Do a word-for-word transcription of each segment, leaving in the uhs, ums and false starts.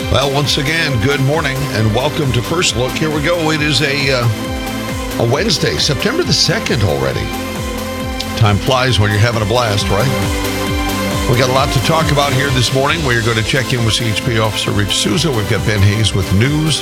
Well, once again, good morning and welcome to First Look. Here we go. It is a uh, a Wednesday, September the second already. Time flies when you're having a blast, right? We got a lot to talk about here this morning. We're going to check in with C H P Officer Rich Souza. We've got Ben Hayes with news.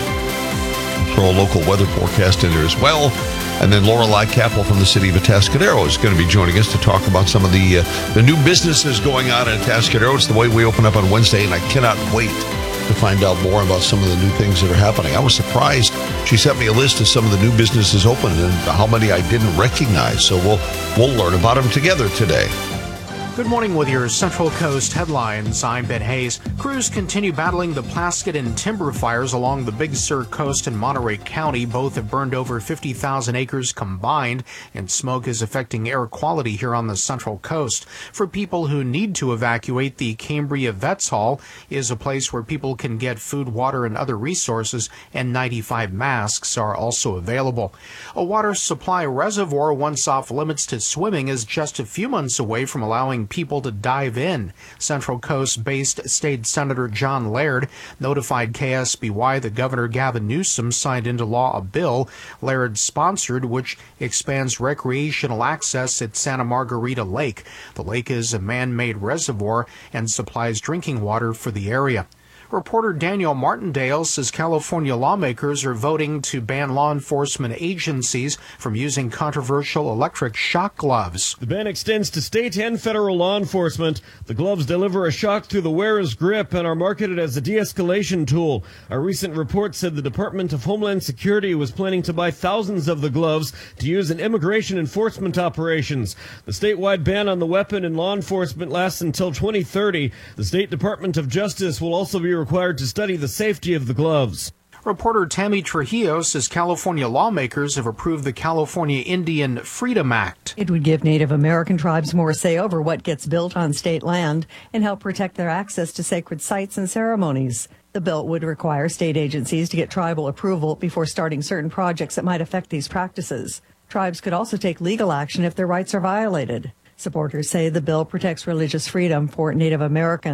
Throw a local weather forecast in there as well. And then Lorelei Capel from the city of Atascadero is going to be joining us to talk about some of the uh, the new businesses going on in Atascadero. It's the way we open up on Wednesday, and I cannot wait to find out more about some of the new things that are happening. I was surprised. She sent me a list of some of the new businesses open and how many I didn't recognize. So we'll we'll learn about them together today. Good morning with your Central Coast headlines. I'm Ben Hayes. Crews continue battling the Plaskett and timber fires along the Big Sur coast in Monterey County. Both have burned over fifty thousand acres combined, and smoke is affecting air quality here on the Central Coast. For people who need to evacuate, the Cambria Vets Hall is a place where people can get food, water, and other resources, and ninety-five masks are also available. A water supply reservoir once off limits to swimming is just a few months away from allowing people to dive in. Central Coast-based State Senator John Laird notified K S B Y that Governor Gavin Newsom signed into law a bill Laird sponsored which expands recreational access at Santa Margarita Lake. The lake is a man-made reservoir and supplies drinking water for the area. Reporter Daniel Martindale says California lawmakers are voting to ban law enforcement agencies from using controversial electric shock gloves. The ban extends to state and federal law enforcement. The gloves deliver a shock through the wearer's grip and are marketed as a de-escalation tool. A recent report said the Department of Homeland Security was planning to buy thousands of the gloves to use in immigration enforcement operations. The statewide ban on the weapon in law enforcement lasts until twenty thirty. The State Department of Justice will also be required to study the safety of the gloves. Reporter Tammy Trujillo says California lawmakers have approved the California Indian Freedom Act. It would give Native American tribes more say over what gets built on state land and help protect their access to sacred sites and ceremonies. The bill would require state agencies to get tribal approval before starting certain projects that might affect these practices. Tribes could also take legal action if their rights are violated. Supporters say the bill protects religious freedom for Native Americans.